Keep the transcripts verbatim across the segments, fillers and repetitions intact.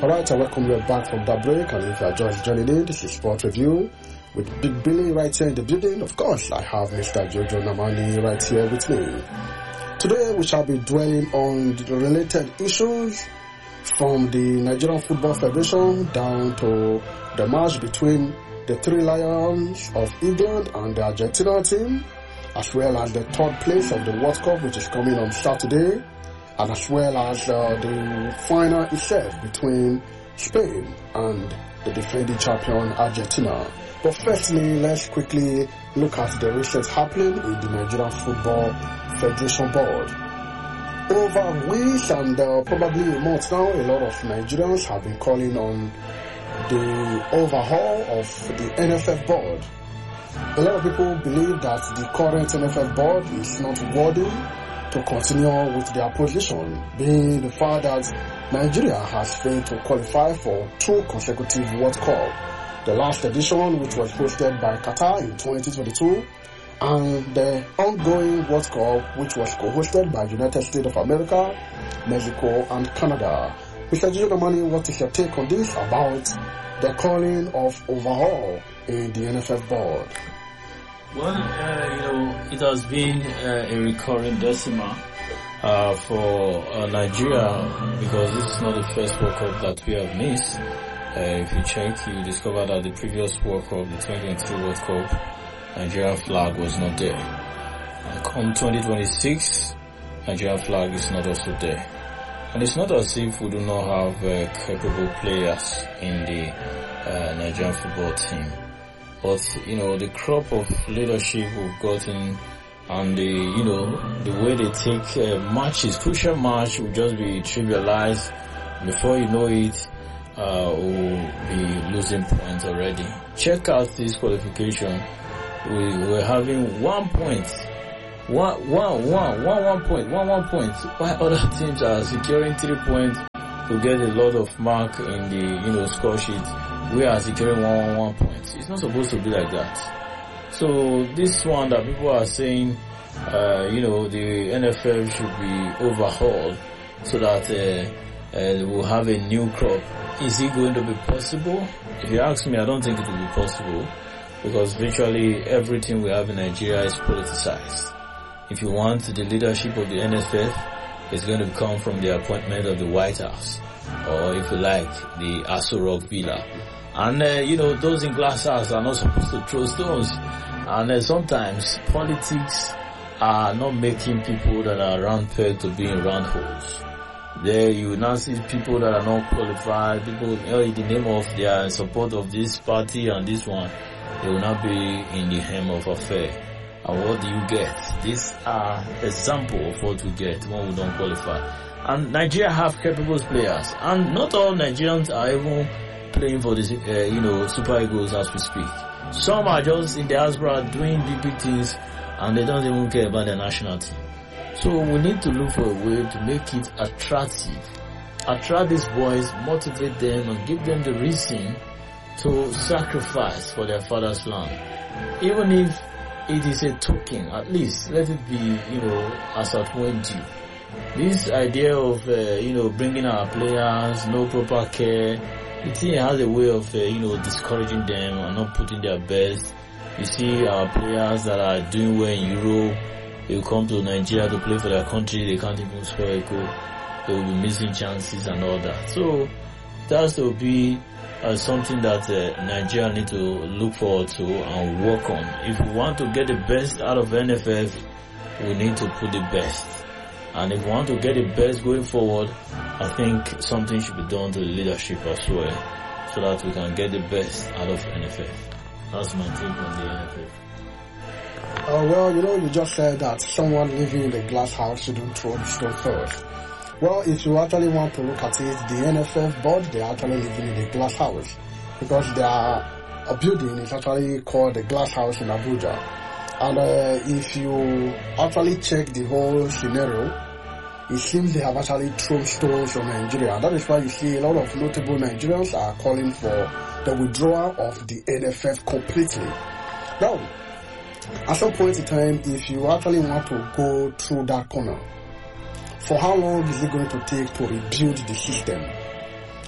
Alright, I welcome you back from that break, and if you are just joining in, this is Sport Review with Big Billy right here in the building. Of course, I have Mister Jojo Namani right here with me. Today we shall be dwelling on the related issues from the Nigerian Football Federation down to the match between the Three Lions of England and the Argentina team, as well as the third place of the World Cup, which is coming on Saturday, and as well as uh, the final itself between Spain and the defending champion Argentina. But firstly, let's quickly look at the recent happening in the Nigerian Football Federation Board. Over weeks and uh, probably a month now, a lot of Nigerians have been calling on the overhaul of the N F F board. A lot of people believe that the current N F F board is not worthy to continue with their position, being the fact that Nigeria has failed to qualify for two consecutive World Cup. The last edition, which was hosted by Qatar in twenty twenty-two, and the ongoing World Cup, which was co-hosted by United States of America, Mexico, and Canada. Mister Giovanni, what is your take on this about the calling of overhaul in the N F F board? Well, uh, you know, it has been uh, a recurring decimal uh, for uh, Nigeria, because this is not the first World Cup that we have missed. Uh, if you check, you discover that the previous World Cup, the twenty twenty-two World Cup, Nigerian flag was not there. And come twenty twenty-six, Nigerian flag is not also there. And it's not as if we do not have uh, capable players in the uh, Nigerian football team. But, you know, the crop of leadership we've gotten and the, you know, the way they take uh, matches, crucial match will just be trivialized. Before you know it, uh, we'll be losing points already. Check out this qualification. We were having one point. One, one, one, one, one point, one, one point. While other teams are securing three points to get a lot of mark in the, you know, score sheet, we are securing one, one, one points. It's not supposed to be like that. So this one that people are saying, uh, you know, the N F L should be overhauled so that uh, uh, we'll have a new crop. Is it going to be possible? If you ask me, I don't think it will be possible, because virtually everything we have in Nigeria is politicized. If you want the leadership of the N F F, it's going to come from the appointment of the White House, or if you like, the Aso Rock Villa. And, uh, you know, those in glass house are not supposed to throw stones. And uh, sometimes politics are not making people that are round peg to be in round holes. There you will now see people that are not qualified, people, you know, in the name of their support of this party and this one, they will not be in the hem of affair. And what do you get? These are examples of what we get when we don't qualify. And Nigeria have capable players, and not all Nigerians are even playing for the uh, you know, Super Eagles as we speak. Some are just in the diaspora doing big big things, and they don't even care about their national team. So we need to look for a way to make it attractive, attract these boys, motivate them, and give them the reason to sacrifice for their father's land. Even if it is a token, at least let it be, you know, as at when due. This idea of, uh, you know, bringing our players, no proper care, the team has a way of, uh, you know, discouraging them and not putting their best. You see our players that are doing well in Europe, they will come to Nigeria to play for their country, they can't even score a goal. They will be missing chances and all that. So, it has to be uh, something that uh, Nigeria need to look forward to and work on. If we want to get the best out of N F F, we need to put the best. And if we want to get the best going forward, I think something should be done to the leadership as well, so that we can get the best out of N F F. That's my take on the N F F. Uh, well, you know, you just said that someone living in the glass house shouldn't throw the stone first. Well, if you actually want to look at it, the N F F board, they're actually living in a glass house, because their a building is actually called the Glass House in Abuja. And uh, if you actually check the whole scenario, it seems they have actually thrown stones on Nigeria. And that is why you see a lot of notable Nigerians are calling for the withdrawal of the N F F completely. Now, at some point in time, if you actually want to go through that corner, for how long is it going to take to rebuild the system?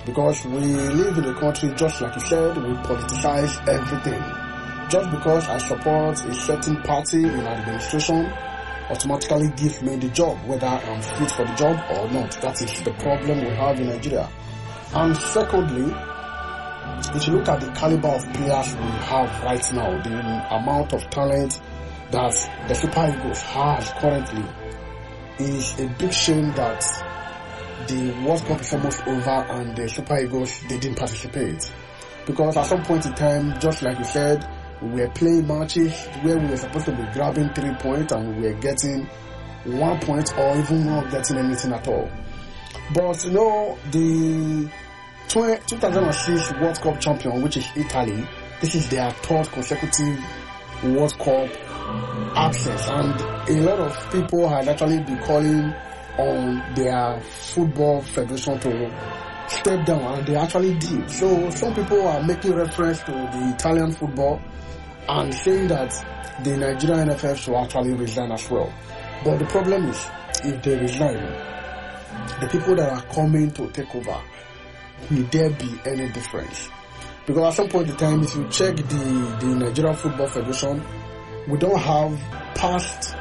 because we live in a country, just like you said, we politicize everything. Just because I support a certain party in administration automatically gives me the job, whether I'm fit for the job or not. That is the problem we have in Nigeria. And secondly, if you look at the caliber of players we have right now, the amount of talent that the Super Eagles has currently, is a big shame that the World Cup is almost over and the Super Eagles, they didn't participate. Because at some point in time, just like you said, we were playing matches where we were supposed to be grabbing three points and we were getting one point or even not getting anything at all. But you know, the two thousand six World Cup champion, which is Italy, this is their third consecutive World Cup access, and a lot of people had actually been calling on their football federation to step down, and they actually did. So some people are making reference to the Italian football and saying that the Nigerian N F F should actually resign as well. But the problem is, if they resign, the people that are coming to take over, will there be any difference? Because at some point in time, if you check the, the Nigerian Football Federation, we don't have past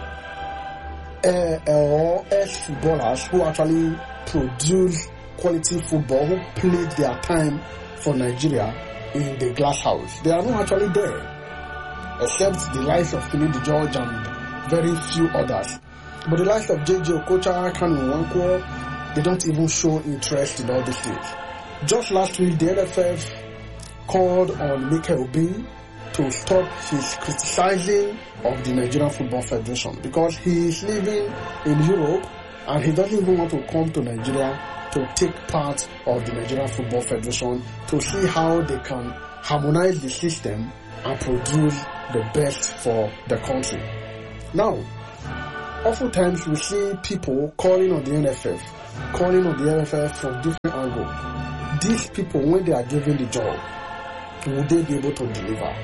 uh, or ex-footballers who actually produce quality football, who played their time for Nigeria in the glass house. They are not actually there, except the likes of Finidi George and very few others. But the likes of J J Okocha, Kanu Nwankwo, they don't even show interest in all these things. Just last week, the N F F called on Mikel Obi to stop his criticizing of the Nigerian Football Federation because he is living in Europe and he doesn't even want to come to Nigeria to take part of the Nigerian Football Federation to see how they can harmonize the system and produce the best for the country. Now, oftentimes we see people calling on the N F F, calling on the N F F from different angles. These people, when they are given the job, will they be able to deliver?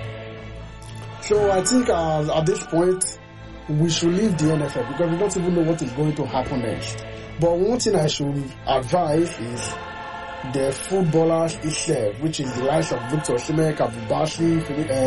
So I think uh, at this point, we should leave the N F F because we don't even know what is going to happen next. But one thing I should advise is the footballers itself, which is the likes of Victor Osimhen, Abubakar,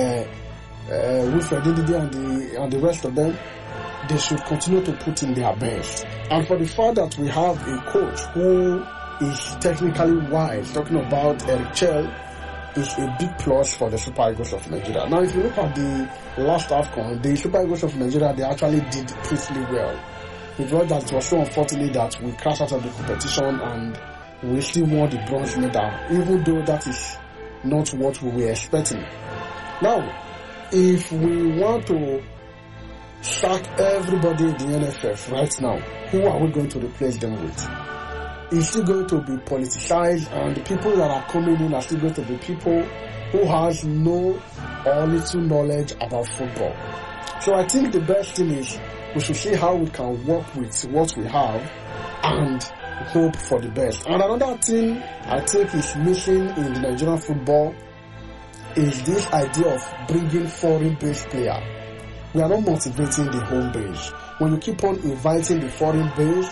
uh, uh, Wilfred Ndidi and the, and the rest of them, they should continue to put in their best. And for the fact that we have a coach who is technically wise, talking about Eric Chell, is a big plus for the Super Eagles of Nigeria. Now, if you look at the last AFCON, the Super Eagles of Nigeria, they actually did pretty well. It was that it was so unfortunate that we crashed out of the competition and we still won the bronze medal, even though that is not what we were expecting. Now, if we want to sack everybody in the N F F right now, who are we going to replace them with? It's still going to be politicized, and the people that are coming in are still going to be people who has no or little knowledge about football. So I think the best thing is we should see how we can work with what we have and hope for the best. And another thing I think is missing in the Nigerian football is this idea of bringing foreign-based players. We are not motivating the home base. When you keep on inviting the foreign base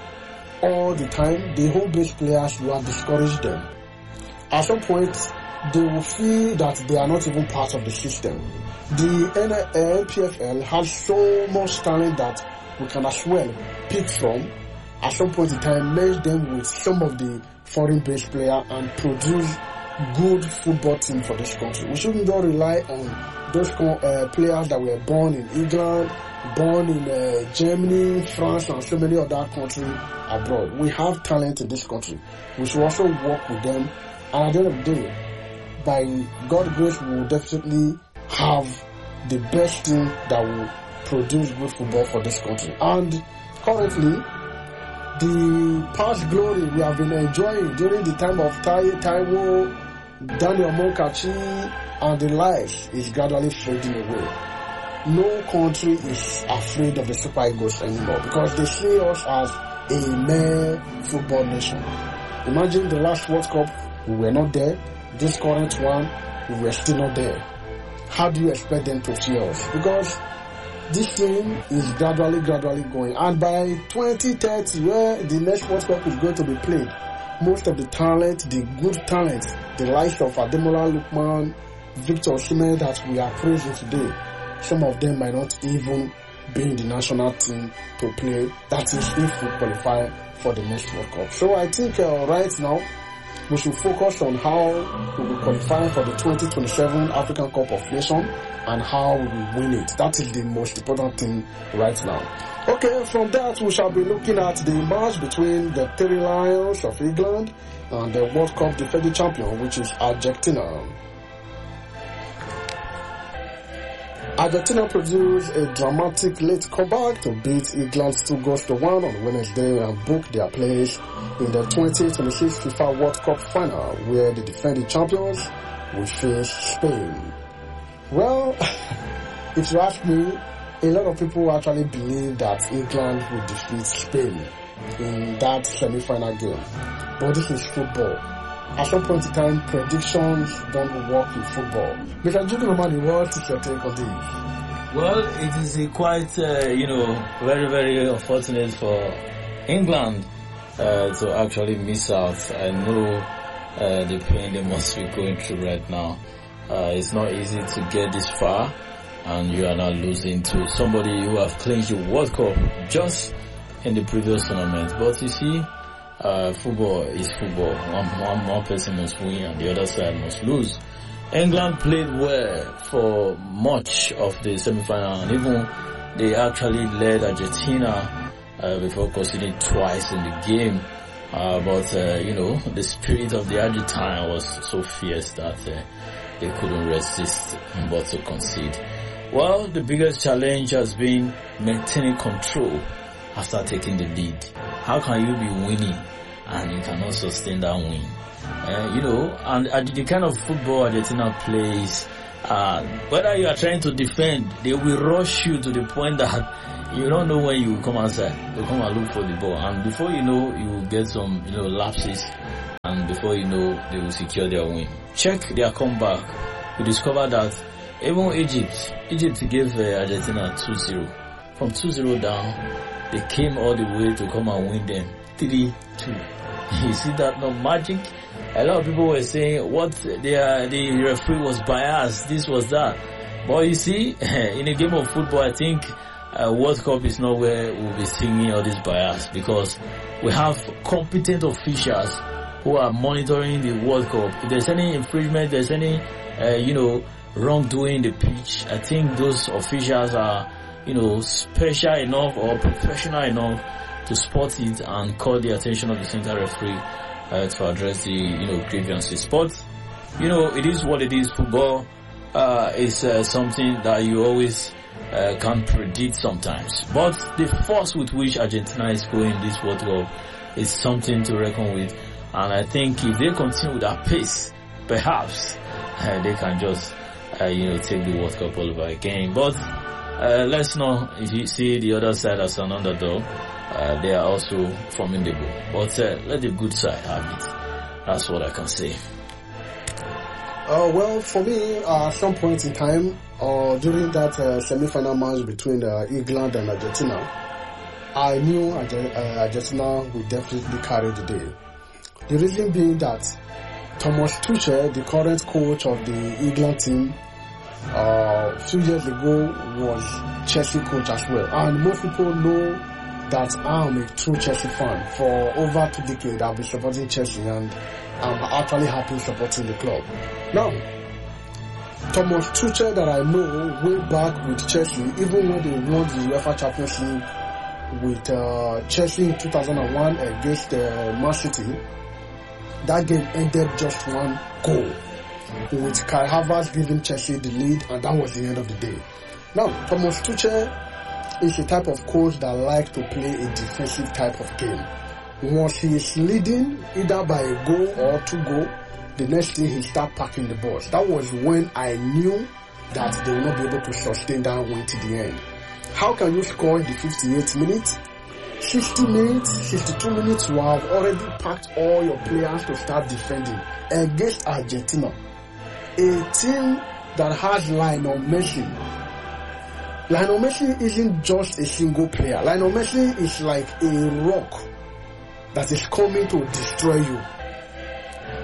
all the time, the home base players, you are discouraging them. At some point, they will feel that they are not even part of the system. The N P F L has so much talent that we can as well pick from. At some point in time, merge them with some of the foreign-based players and produce good football team for this country. We shouldn't just rely on those uh, players that were born in England, born in uh, Germany, France, and so many other countries abroad. We have talent in this country. We should also work with them. And at the end of the day, by God's grace, we will definitely have the best team that will produce good football for this country. And currently, the past glory we have been enjoying during the time of Tai, Taiwo, Daniel Monkachi, and the likes is gradually fading away. No country is afraid of the Super Eagles anymore because they see us as a mere football nation. Imagine the last World Cup, we were not there. This current one, we were still not there. How do you expect them to see us? Because this thing is gradually, gradually going. And by twenty thirty, where the next World Cup is going to be played, most of the talent, the good talent, the likes of Ademola Lookman, Victor Osimhen that we are praising today, some of them might not even be in the national team to play. That is if we qualify for the next World Cup. So I think uh, right now we should focus on how we will qualify for the twenty twenty-seven African Cup of Nations and how we will win it. That is the most important thing right now. Okay, from that we shall be looking at the match between the Three Lions of England and the World Cup defending champion, which is Argentina. Argentina produced a dramatic late comeback to beat England two goals to one on Wednesday and book their place in the twenty twenty-six FIFA World Cup final, where the defending champions will face Spain. Well, if you ask me, a lot of people actually believe that England will defeat Spain in that semi-final game. But this is football. At some point in time, predictions don't work in football. Mister Jugunamani, what is your take on this? Well, it is a quite, uh, you know, very, very unfortunate for England uh, to actually miss out. I know uh, the pain they must be going through right now. Uh, it's not easy to get this far, and you are now losing to somebody who have clinched the World Cup just in the previous tournament. But you see, Uh, football is football. One, one, one person must win and the other side must lose. England played well for much of the semi-final, and even they actually led Argentina uh, before conceding twice in the game. Uh, but, uh, you know, the spirit of the Argentine was so fierce that uh, they couldn't resist but to concede. Well, the biggest challenge has been maintaining control after taking the lead. How can you be winning and you cannot sustain that win? Uh, you know, and uh, the kind of football Argentina plays, uh, whether you are trying to defend, they will rush you to the point that you don't know when you will come outside. They'll come and look for the ball, and before you know, you will get some, you know, lapses, and before you know, they will secure their win. Check their comeback. We discovered that even Egypt, Egypt gave uh, Argentina two zero. From two zero down, they came all the way to come and win them three two. You see that, no magic? A lot of people were saying what the, the referee was biased, this was that. But you see, in a game of football, I think uh, World Cup is not where we'll be seeing all this bias, because we have competent officials who are monitoring the World Cup. If there's any infringement, there's any, uh, you know, wrongdoing in the pitch, I think those officials are, you know, special enough or professional enough to spot it and call the attention of the center referee uh, to address the, you know, grievances. But, you know, it is what it is. Football uh, is uh, something that you always uh, can't predict sometimes. But the force with which Argentina is going this World Cup is something to reckon with. And I think if they continue with that pace, perhaps uh, they can just, uh, you know, take the World Cup all over again. But Uh, let's know, if you see the other side as an underdog, uh, they are also formidable. But uh, let the good side have it. That's what I can say. Uh, well, for me, uh, at some point in time, uh, during that uh, semi-final match between uh, England and Argentina, I knew Arge- uh, Argentina would definitely carry the day. The reason being that Thomas Tuchel, the current coach of the England team, Uh, a few years ago was Chelsea coach as well, and most people know that I'm a true Chelsea fan. For over two decades I've been supporting Chelsea, and I'm actually happy supporting the club. Now, Thomas Tuchel that I know way back with Chelsea, even when they won the UEFA Champions League with uh, Chelsea in two thousand one against uh, Man City, that game ended just one goal, with Kai Havertz giving Chelsea the lead, and that was the end of the day. Now, Thomas Tuchel is a type of coach that likes to play a defensive type of game. Once he is leading, either by a goal or two goals, the next thing he start packing the balls. That was when I knew that they will not be able to sustain that win to the end. How can you score in the fifty-eighth minute? sixty minutes, sixty-two minutes, you have already packed all your players to start defending against Argentina, a team that has Lionel Messi. Lionel Messi isn't just a single player. Lionel Messi is like a rock that is coming to destroy you.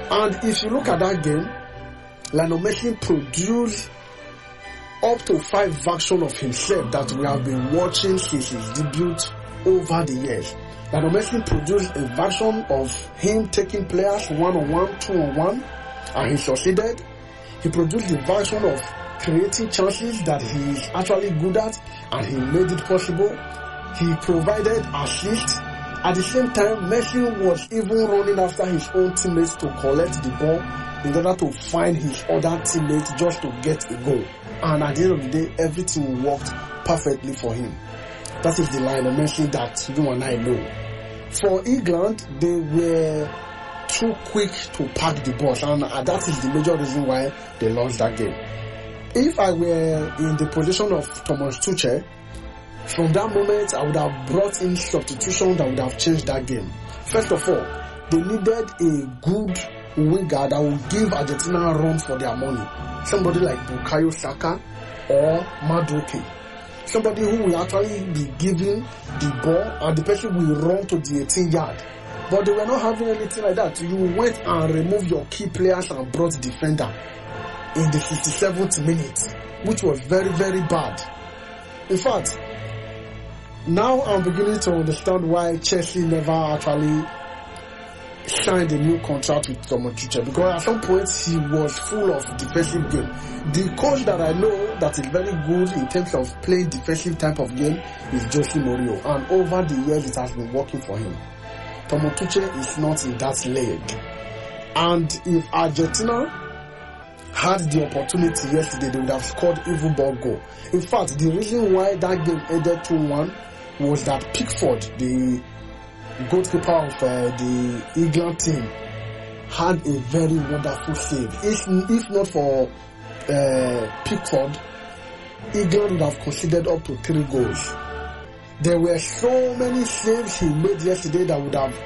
And if you look at that game, Lionel Messi produced up to five versions of himself that we have been watching since his debut over the years. Lionel Messi produced a version of him taking players one-on-one, two-on-one, and he succeeded. He produced the version of creating chances that he is actually good at, and he made it possible. He provided assists. At the same time, Messi was even running after his own teammates to collect the ball in order to find his other teammates just to get a goal. And at the end of the day, everything worked perfectly for him. That is the Lionel Messi that you and I know. For England, they were too quick to pack the bus, and that is the major reason why they lost that game. If I were in the position of Thomas Tuchel, from that moment I would have brought in substitution that would have changed that game. First of all, they needed a good winger that would give Argentina a run for their money. Somebody like Bukayo Saka or Madueke. Somebody who will actually be giving the ball and the person will run to the eighteen yard. But they were not having anything like that. You went and removed your key players and brought defender in the fifty-seventh minute, which was very, very bad. In fact, now I'm beginning to understand why Chelsea never actually signed a new contract with Thomas Tuchel, because at some point he was full of defensive game. The coach that I know that is very good in terms of playing defensive type of game is Jose Mourinho, and over the years it has been working for him. Thomas Tuchel is not in that league. And if Argentina had the opportunity yesterday, they would have scored even more goal. In fact, the reason why that game ended two one was that Pickford, the goalkeeper of uh, the England team, had a very wonderful save. If, if not for uh, Pickford, England would have conceded up to three goals. There were so many saves he made yesterday that would have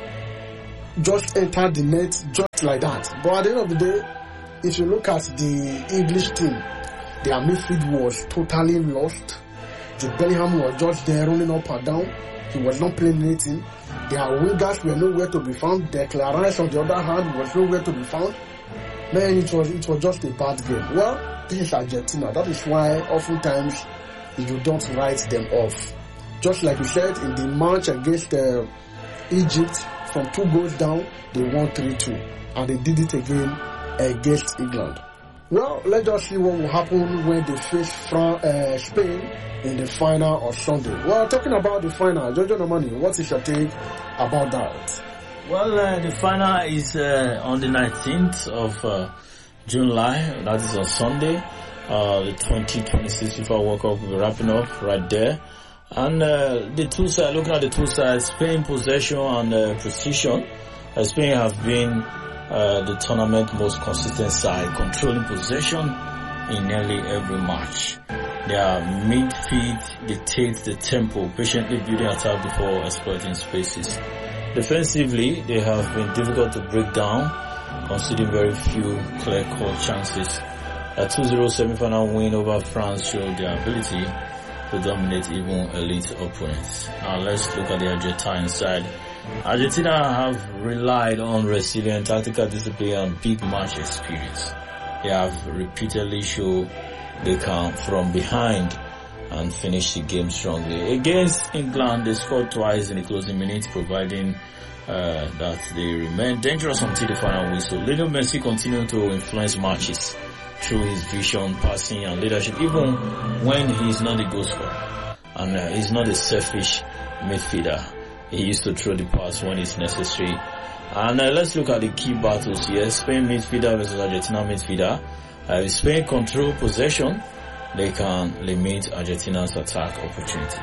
just entered the net just like that. But at the end of the day, if you look at the English team, their midfield was totally lost. Jude Bellingham was just there running up and down. He was not playing anything. Their wingers were nowhere to be found. Declan Rice, on the other hand, was nowhere to be found. Man, it was it was just a bad game. Well, this is Argentina. That is why oftentimes you don't write them off. Just like you said, in the match against uh, Egypt, from two goals down, they won three two. And they did it again against England. Well, let's just see what will happen when they face Fran- uh, Spain in the final on Sunday. Well, talking about the final, Giorgio Nomani, what is your take about that? Well, uh, the final is uh, on the nineteenth of uh, July. That is on Sunday. Uh, the twenty twenty-six FIFA World Cup will be wrapping up right there. And uh, the two sides, looking at the two sides, Spain possession and uh, precision. Uh, Spain have been uh, the tournament most consistent side, controlling possession in nearly every match. Their midfield dictates the tempo, patiently building attack before exploiting spaces. Defensively, they have been difficult to break down, conceding very few clear-cut chances. A two zero semi-final win over France showed their ability to dominate even elite opponents. Now let's look at the Argentine side. Argentina have relied on resilient tactical discipline and big match experience. They have repeatedly shown they come from behind and finish the game strongly. Against England, they scored twice in the closing minutes, providing uh, that they remain dangerous until the final whistle. Lionel Messi continued to influence matches through his vision, passing and leadership, even when he is not a goal scorer. And uh, he's not a selfish midfielder. He used to throw the pass when it's necessary. And uh, let's look at the key battles here. Spain midfielder versus Argentina midfielder. Uh, if Spain control possession, they can limit Argentina's attack opportunity.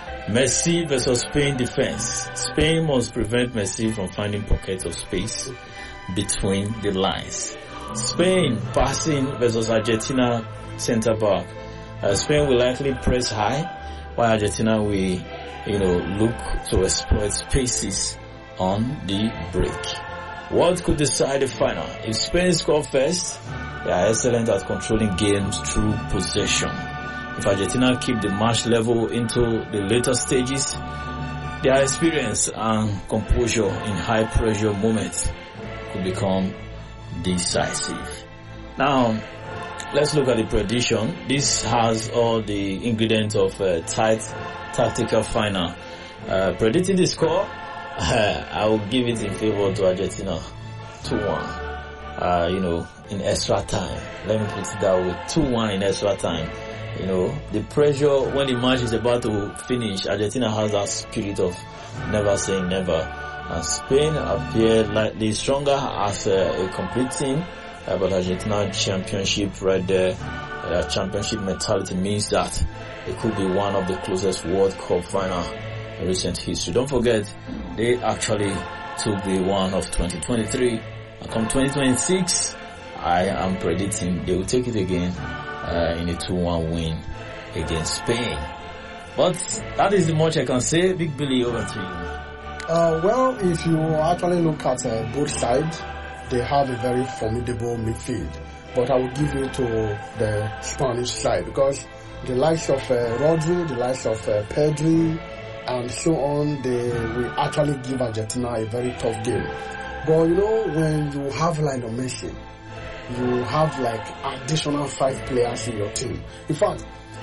Messi versus Spain defense. Spain must prevent Messi from finding pockets of space between the lines. Spain passing versus Argentina centre back. Uh, Spain will likely press high, while Argentina will, you know, look to exploit spaces on the break. What could decide the final? If Spain score first, they are excellent at controlling games through possession. If Argentina keep the match level into the later stages, their experience and composure in high pressure moments could become decisive. Now, let's look at the prediction. This has all the ingredients of a tight tactical final. Uh, predicting the score, uh, I will give it in favor to Argentina, two one. Uh, you know, in extra time. Let me put it that way, two one in extra time. You know, the pressure when the match is about to finish, Argentina has that spirit of never saying never. And Spain appear slightly stronger as a, a complete team, uh, but Argentina championship right there, uh, championship mentality means that it could be one of the closest World Cup final in recent history. Don't forget, they actually took the one of twenty twenty-three. And come twenty twenty-six, I am predicting they will take it again uh, in a two one win against Spain. But that is the much I can say. Big Billy, over to you. Uh, well, if you actually look at uh, both sides, they have a very formidable midfield. But I will give it to the Spanish side because the likes of uh, Rodri, the likes of uh, Pedri, and so on, they will actually give Argentina a very tough game. But you know, when you have Lionel Messi, you have like additional five players in your team. In fact,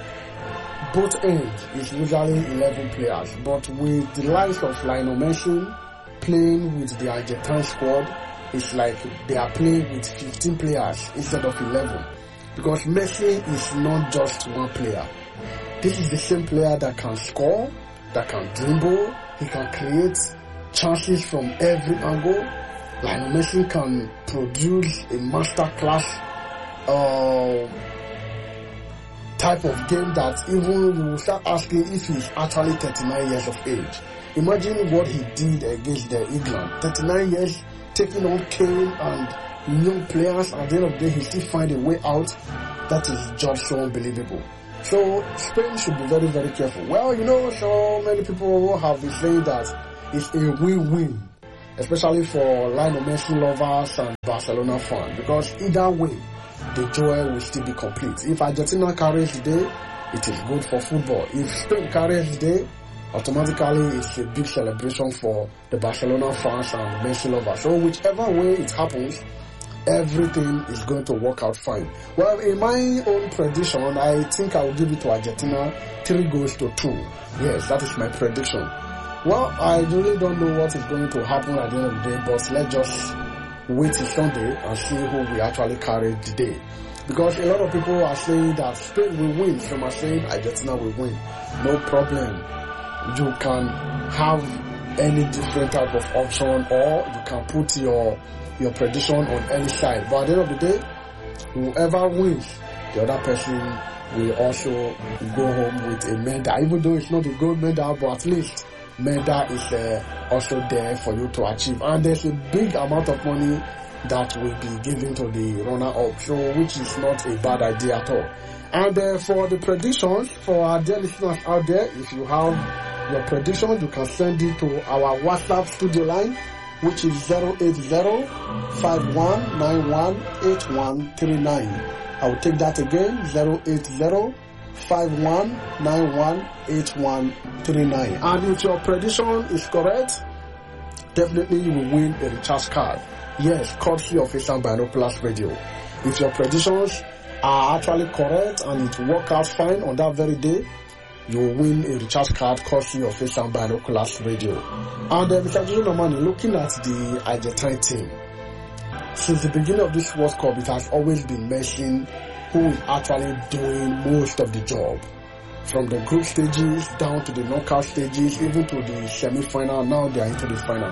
both ends is usually eleven players, but with the likes of Lionel Messi playing with the Argentine squad, it's like they are playing with fifteen players instead of eleven. Because Messi is not just one player. This is the same player that can score, that can dribble, he can create chances from every angle. Lionel Messi can produce a masterclass uh, type of game that even you will start asking if he's actually thirty-nine years of age. Imagine what he did against the England. thirty-nine years, taking on Kane and young players. At the end of the day, he still find a way out. That is just so unbelievable. So Spain should be very, very careful. Well, you know, so many people have been saying that it's a win-win, especially for Lionel Messi lovers and Barcelona fans, because either way, the joy will still be complete. If Argentina carries the day, it is good for football. If Spain carries the day, automatically it's a big celebration for the Barcelona fans and Messi lovers. So whichever way it happens, everything is going to work out fine. Well, in my own prediction, I think I will give it to Argentina three goals to two. Yes, that is my prediction. Well, I really don't know what is going to happen at the end of the day, but let's just wait till Sunday and see who we actually carry the day. Because a lot of people are saying that Spain will win, some are saying Argentina will win. No problem. You can have any different type of option, or you can put your your prediction on any side. But at the end of the day, whoever wins, the other person will also go home with a medal. Even though it's not a gold medal, but at least medal is uh, also there for you to achieve. And there's a big amount of money that will be given to the runner-up, so which is not a bad idea at all. And uh, for the predictions, for our dear listeners out there, if you have your predictions, you can send it to our WhatsApp studio line, which is zero eight zero, five one nine one, eight one three nine. I will take that again, zero eight zero, five one nine one, eight one three nine. And if your prediction is correct, definitely you will win a recharge card. Yes, courtesy of Asian Binoculars Radio. If your predictions are actually correct and it work out fine on that very day, you will win a recharge card courtesy of Asian Binoculars Radio. And uh, Mister Jojo Nomani, looking at the Argentine team, since the beginning of this World Cup, it has always been mentioned who is actually doing most of the job. From the group stages down to the knockout stages, even to the semi-final, now they are into the final.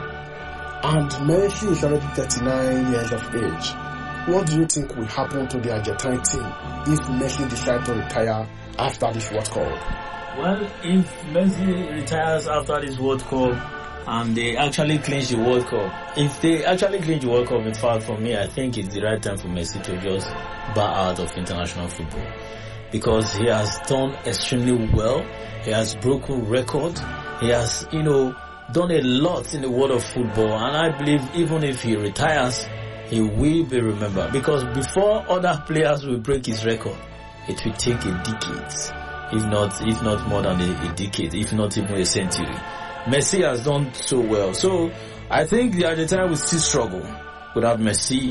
And Messi is already thirty-nine years of age. What do you think will happen to the Argentine team if Messi decides to retire after this World Cup? Well, if Messi retires after this World Cup and they actually clinch the World Cup, if they actually clinch the World Cup, in fact, for me, I think it's the right time for Messi to just bow out of international football, because he has done extremely well. He has broken records. He has, you know, done a lot in the world of football, and I believe even if he retires, he will be remembered, because before other players will break his record, it will take a decade. If not, if not more than a, a decade, if not even a century. Messi has done so well. So I think the Argentina will still struggle without Messi.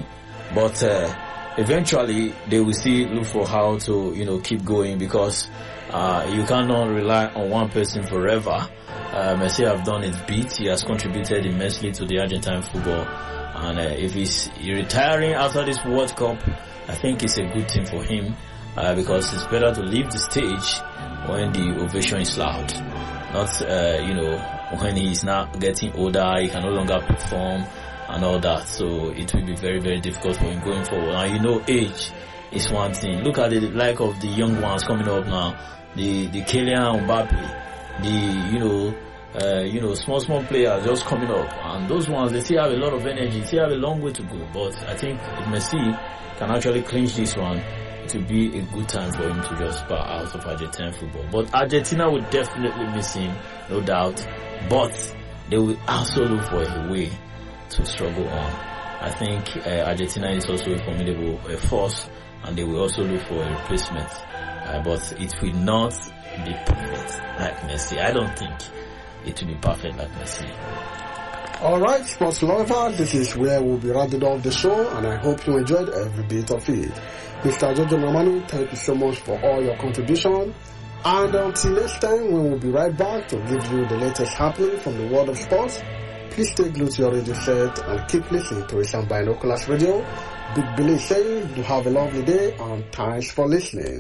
but uh, eventually they will still look for how to, you know, keep going, because uh, you cannot rely on one person forever. Uh, Messi have done his bit. He has contributed immensely to the Argentine football, and uh, if he's retiring after this World Cup, I think it's a good thing for him, uh, because it's better to leave the stage when the ovation is loud, not uh, you know, when he's not getting older, he can no longer perform and all that. So it will be very, very difficult for him going forward. And you know, age is one thing. Look at the like of the young ones coming up now, the the Kylian Mbappe, the you know, uh, you know, small small players just coming up, and those ones, they still have a lot of energy, they still have a long way to go. But I think if Messi can actually clinch this one, it will be a good time for him to just bow out of Argentine football. But Argentina will definitely miss him, no doubt. But they will also look for a way to struggle on. I think uh, Argentina is also a formidable uh, force, and they will also look for a replacement. Uh, but it will not be perfect like Messi. I don't think it will be perfect like Messi. Alright, sports lover, this is where we'll be rounding off the show, and I hope you enjoyed every bit of it. Mister Jojo Namani, thank you so much for all your contribution. And until next time, when we'll be right back to give you the latest happening from the world of sports, please stay glued to your radio set and keep listening to Asian Binoculars Radio. Big Billy saying, do have a lovely day, and thanks for listening.